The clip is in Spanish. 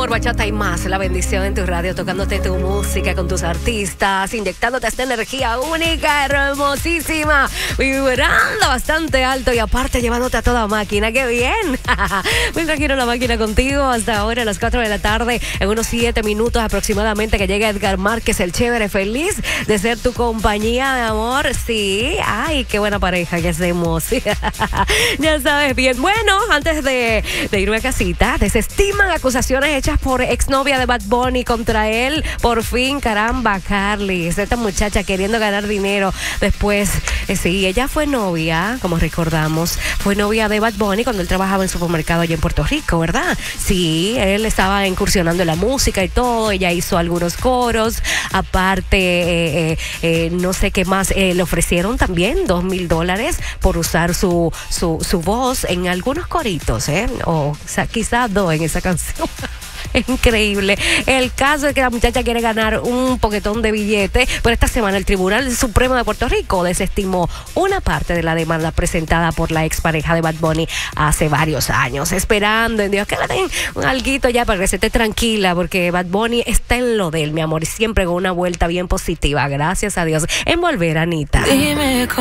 amor, bachata y más. La bendición en tu radio, tocándote tu música con tus artistas, inyectándote esta energía única, hermosísima, vibrando bastante alto y aparte llevándote a toda máquina. ¡Qué bien! Me imagino la máquina contigo hasta ahora a las 4 de la tarde, en unos 7 minutos aproximadamente que llega Edgar Márquez, el chévere, feliz de ser tu compañía de amor. Sí, ay, qué buena pareja que hacemos. Ya sabes bien. Bueno, antes de irme a casita, desestiman acusaciones hechas por exnovia de Bad Bunny contra él. Por fin, caramba, Carly, esta muchacha queriendo ganar dinero después. Sí, ella fue novia, como recordamos, fue novia de Bad Bunny cuando él trabajaba en supermercado allá en Puerto Rico, ¿verdad? Sí, él estaba incursionando en la música y todo. Ella hizo algunos coros, aparte, no sé qué más, le ofrecieron también $2,000 por usar su voz en algunos coritos, o sea, quizás 2 en esa canción. Es increíble. El caso es que la muchacha quiere ganar un poquetón de billete, pero esta semana el Tribunal Supremo de Puerto Rico desestimó una parte de la demanda presentada por la expareja de Bad Bunny hace varios años, esperando en Dios que le den un alguito ya para que se esté tranquila, porque Bad Bunny está en lo de él, mi amor, y siempre con una vuelta bien positiva, gracias a Dios. En volver, Anita. Dime